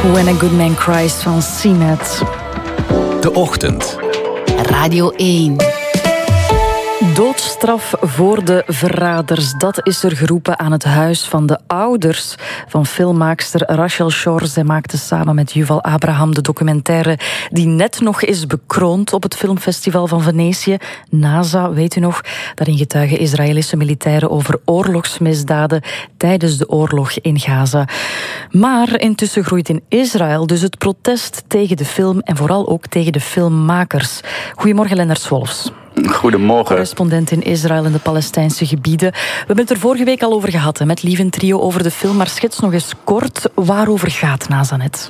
When a Good Man Cries van Seamet. De Ochtend. Radio 1. Doodstraf voor de verraders. Dat is er geroepen aan het huis van de ouders van filmmaakster Rachel Shore. Zij maakte samen met Yuval Abraham de documentaire die net nog is bekroond op het filmfestival van Venetië. NASA, weet u nog? Daarin getuigen Israëlische militairen over oorlogsmisdaden tijdens de oorlog in Gaza. Maar intussen groeit in Israël dus het protest tegen de film en vooral ook tegen de filmmakers. Goedemorgen, Lennart Wolfs. Goedemorgen. Correspondent in Israël en de Palestijnse gebieden. We hebben het er vorige week al over gehad, met Lieve Trio over de film. Maar schets nog eens kort, waarover gaat Nazanet?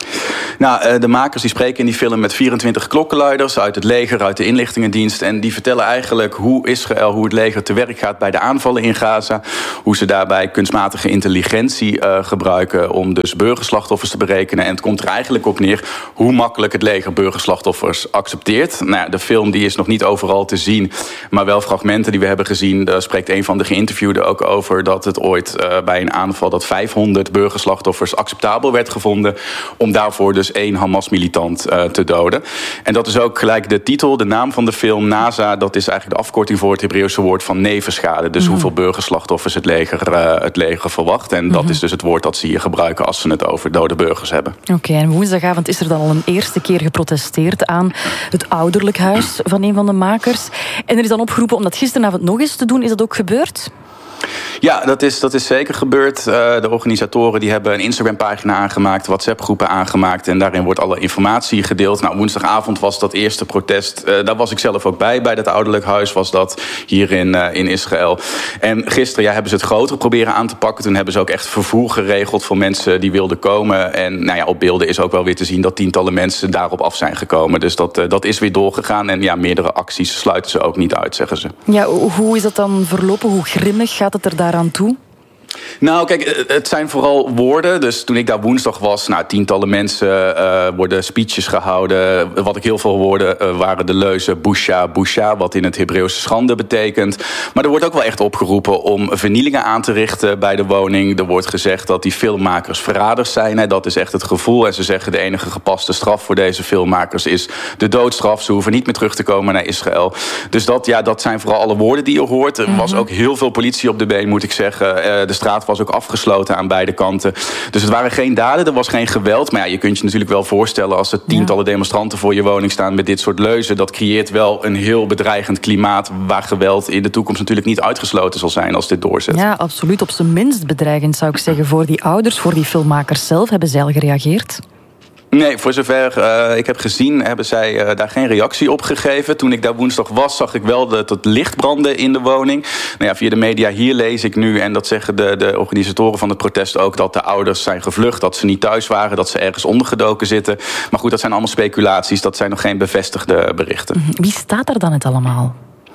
Nou, de makers die spreken in die film met 24 klokkenluiders uit het leger, uit de inlichtingendienst. En die vertellen eigenlijk hoe het leger te werk gaat bij de aanvallen in Gaza. Hoe ze daarbij kunstmatige intelligentie gebruiken om dus burgerslachtoffers te berekenen. En het komt er eigenlijk op neer hoe makkelijk het leger burgerslachtoffers accepteert. Nou ja, de film die is nog niet overal te zien, maar wel fragmenten die we hebben gezien. Daar spreekt een van de geïnterviewden ook over dat het ooit bij een aanval dat 500 burgerslachtoffers acceptabel werd gevonden om daarvoor dus 1 Hamas-militant te doden. En dat is ook gelijk de titel, de naam van de film. NASA, dat is eigenlijk de afkorting voor het Hebreeuwse woord van nevenschade. Dus hoeveel burgerslachtoffers het leger verwacht. En dat is dus het woord dat ze hier gebruiken als ze het over dode burgers hebben. Oké, en woensdagavond is er dan al een eerste keer geprotesteerd aan het ouderlijk huis van een van de makers. En er is dan opgeroepen om dat gisteravond nog eens te doen. Is dat ook gebeurd? Ja, dat is zeker gebeurd. De organisatoren die hebben een Instagram-pagina aangemaakt, WhatsApp-groepen aangemaakt en daarin wordt alle informatie gedeeld. Nou, woensdagavond was dat eerste protest. Daar was ik zelf ook bij dat ouderlijk huis was dat hier in Israël. En gisteren hebben ze het groter proberen aan te pakken. Toen hebben ze ook echt vervoer geregeld voor mensen die wilden komen. En nou ja, op beelden is ook wel weer te zien dat tientallen mensen daarop af zijn gekomen. Dus dat is weer doorgegaan. En ja, meerdere acties sluiten ze ook niet uit, zeggen ze. Ja, hoe is dat dan verlopen? Hoe grimmig gaat het er daaraan toe? Nou, kijk, het zijn vooral woorden. Dus toen ik daar woensdag was, tientallen mensen worden speeches gehouden. Wat ik heel veel hoorde waren de leuzen busha, busha, wat in het Hebreeuws schande betekent. Maar er wordt ook wel echt opgeroepen om vernielingen aan te richten bij de woning. Er wordt gezegd dat die filmmakers verraders zijn. Hè. Dat is echt het gevoel. En ze zeggen de enige gepaste straf voor deze filmmakers is de doodstraf. Ze hoeven niet meer terug te komen naar Israël. Dus dat zijn vooral alle woorden die je hoort. Er was ook heel veel politie op de been, moet ik zeggen. De straat was ook afgesloten aan beide kanten. Dus het waren geen daden, er was geen geweld. Maar ja, je kunt je natuurlijk wel voorstellen als er tientallen demonstranten voor je woning staan met dit soort leuzen. Dat creëert wel een heel bedreigend klimaat waar geweld in de toekomst natuurlijk niet uitgesloten zal zijn als dit doorzet. Ja, absoluut. Op zijn minst bedreigend zou ik zeggen voor die ouders, voor die filmmakers zelf. Hebben zij al gereageerd? Nee, voor zover ik heb gezien hebben zij daar geen reactie op gegeven. Toen ik daar woensdag was, zag ik wel dat het licht brandde in de woning. Nou ja, via de media hier lees ik nu, en dat zeggen de organisatoren van het protest ook, dat de ouders zijn gevlucht, dat ze niet thuis waren, dat ze ergens ondergedoken zitten. Maar goed, dat zijn allemaal speculaties, dat zijn nog geen bevestigde berichten. Wie staat er dan het allemaal?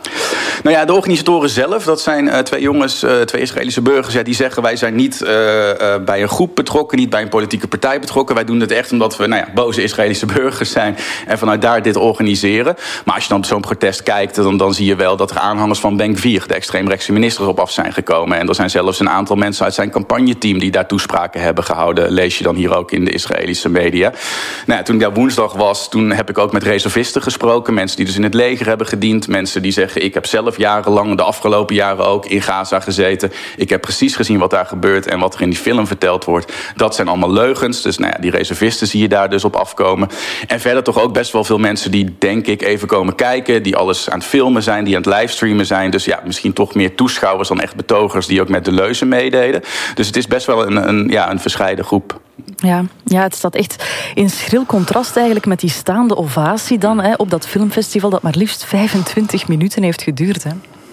Nou ja, de organisatoren zelf, dat zijn 2 jongens, 2 Israëlische burgers. Ja, die zeggen wij zijn niet bij een groep betrokken, niet bij een politieke partij betrokken. Wij doen het echt omdat we boze Israëlische burgers zijn en vanuit daar dit organiseren. Maar als je dan op zo'n protest kijkt, dan zie je wel dat er aanhangers van Ben-Gvir, de extreemrechtse minister, op af zijn gekomen. En er zijn zelfs een aantal mensen uit zijn campagneteam die daar toespraken hebben gehouden. Lees je dan hier ook in de Israëlische media. Nou ja, toen ik daar woensdag was, toen heb ik ook met reservisten gesproken. Mensen die dus in het leger hebben gediend. Mensen die zeggen, ik heb zelf jarenlang, de afgelopen jaren ook, in Gaza gezeten. Ik heb precies gezien wat daar gebeurt en wat er in die film verteld wordt. Dat zijn allemaal leugens. Dus die reservisten zie je daar dus op afkomen. En verder toch ook best wel veel mensen die, denk ik, even komen kijken. Die alles aan het filmen zijn, die aan het livestreamen zijn. Dus ja, misschien toch meer toeschouwers dan echt betogers die ook met de leuzen meededen. Dus het is best wel een verscheiden groep. Ja, het staat echt in schril contrast eigenlijk met die staande ovatie dan op dat filmfestival dat maar liefst 25 minuten heeft geduurd. Hè.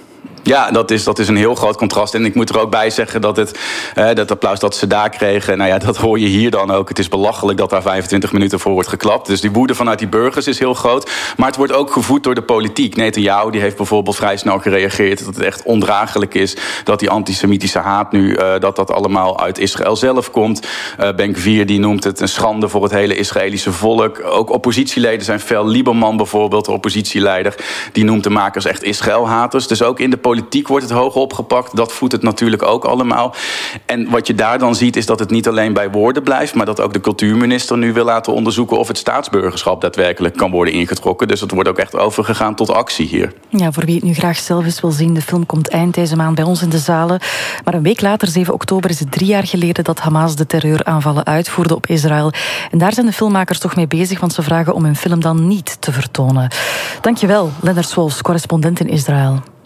Ja, dat is een heel groot contrast. En ik moet er ook bij zeggen dat dat applaus dat ze daar kregen, dat hoor je hier dan ook. Het is belachelijk dat daar 25 minuten voor wordt geklapt. Dus die woede vanuit die burgers is heel groot. Maar het wordt ook gevoed door de politiek. Netanyahu die heeft bijvoorbeeld vrij snel gereageerd dat het echt ondraaglijk is dat die antisemitische haat nu, dat allemaal uit Israël zelf komt. Ben-Gvir die noemt het een schande voor het hele Israëlische volk. Ook oppositieleden zijn fel. Lieberman bijvoorbeeld, de oppositieleider, die noemt de makers echt Israëlhaters. Dus ook in de politiek wordt het hoog opgepakt. Dat voedt het natuurlijk ook allemaal. En wat je daar dan ziet is dat het niet alleen bij woorden blijft, maar dat ook de cultuurminister nu wil laten onderzoeken of het staatsburgerschap daadwerkelijk kan worden ingetrokken. Dus het wordt ook echt overgegaan tot actie hier. Ja, voor wie het nu graag zelf eens wil zien, de film komt eind deze maand bij ons in de zalen. Maar een week later, 7 oktober, is het 3 jaar geleden dat Hamas de terreuraanvallen uitvoerde op Israël. En daar zijn de filmmakers toch mee bezig, want ze vragen om hun film dan niet te vertonen. Dankjewel, Lennart Swolfs, correspondent in Israël.